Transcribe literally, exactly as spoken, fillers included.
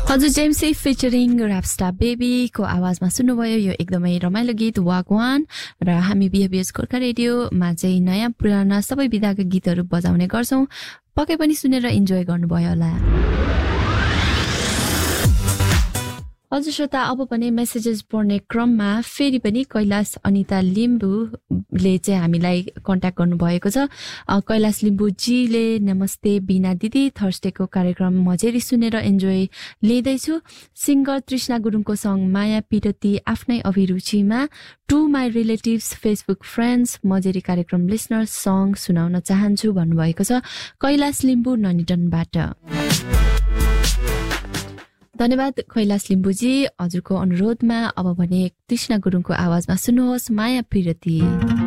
हजुर जेम्सी फिचरिङ ऱ्यापस्टार बेबीको आवाजमा सुन्नुभयो यो एकदमै रमाइलो गीत वागवान। र हामी बिहेबियर्स गोर्खा रेडियोमा चाहिँ नयाँ पुराना सबै विधाका गीतहरू बजाउने गर्छौं। पक्कै पनि सुनेर इन्जोय गर्नुभयो होला। हजुर श्रोता, अब पनि मेसेजेस पढ्ने क्रममा फेरि पनि कैलाश अनिता लिम्बूले चाहिँ हामीलाई कन्ट्याक्ट गर्नुभएको छ। कैलाश लिम्बूजीले नमस्ते बिना दिदी, थर्सडेको कार्यक्रम मजेरी सुनेर इन्जोय लिँदैछु। सिङ्गर तृष्णा गुरुङको सङ माया पिरती आफ्नै अभिरुचिमा to my relatives Facebook friends मजेरी कार्यक्रम लिसनर सङ सुनाउन चाहन्छु भन्नुभएको छ कैलाश लिम्बू ननिटनबाट। धन्यवाद कैलाश लिम्बूजी, हजुरको अनुरोधमा अब भने तृष्णा गुरुङको आवाजमा सुन्नुहोस् माया पिरती।